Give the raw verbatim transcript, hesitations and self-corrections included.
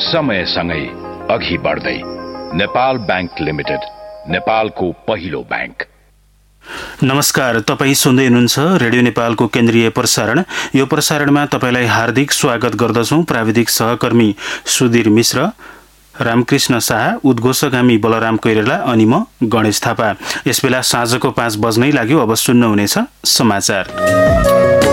समयसँगै अघि बढ्दै नेपाल बैंक लिमिटेड, नेपालको पहिलो बैंक। नमस्कार, तपाईँ सुन्दै हुनुहुन्छ रेडियो नेपालको केन्द्रीय प्रसारण। यो प्रसारणमा तपाईँलाई हार्दिक स्वागत गर्दछौँ। प्राविधिक सहकर्मी सुधीर मिश्र, रामकृष्ण शाह, उद्घोषगामी बलराम कोइराला अनि म गणेश थापा। यसबेला साँझको पाँच बज्नै लाग्यो। अब सुन्नुहुनेछ समाचार।